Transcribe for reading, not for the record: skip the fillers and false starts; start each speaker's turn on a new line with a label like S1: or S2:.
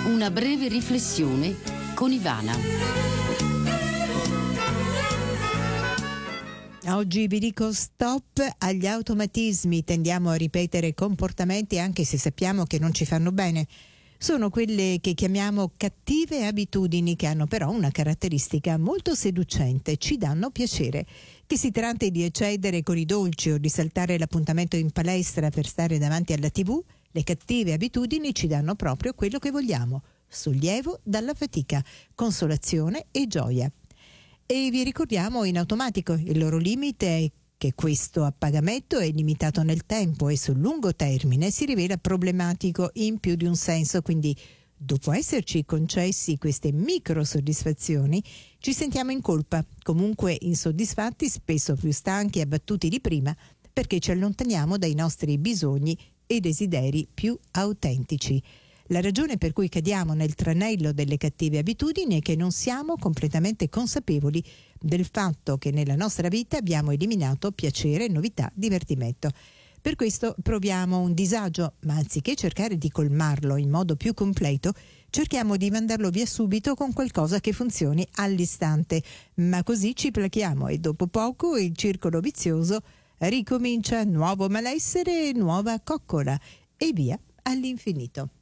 S1: Una breve riflessione con Ivana.
S2: Oggi vi dico stop agli automatismi. Tendiamo a ripetere comportamenti anche se sappiamo che non ci fanno bene. Sono quelle che chiamiamo cattive abitudini, che hanno però una caratteristica molto seducente: ci danno piacere. Che si tratti di eccedere con i dolci o di saltare l'appuntamento in palestra per stare davanti alla TV, le cattive abitudini ci danno proprio quello che vogliamo: sollievo dalla fatica, consolazione e gioia. E vi ricordiamo in automatico il loro limite è che questo appagamento è limitato nel tempo e sul lungo termine si rivela problematico in più di un senso. Quindi, dopo esserci concessi queste micro soddisfazioni, ci sentiamo in colpa, comunque insoddisfatti, spesso più stanchi e abbattuti di prima, perché ci allontaniamo dai nostri bisogni e desideri più autentici. La ragione per cui cadiamo nel tranello delle cattive abitudini è che non siamo completamente consapevoli del fatto che nella nostra vita abbiamo eliminato piacere, novità, divertimento. Per questo proviamo un disagio, ma anziché cercare di colmarlo in modo più completo, cerchiamo di mandarlo via subito con qualcosa che funzioni all'istante. Ma così ci plachiamo e dopo poco il circolo vizioso ricomincia: nuovo malessere, nuova coccola e via all'infinito.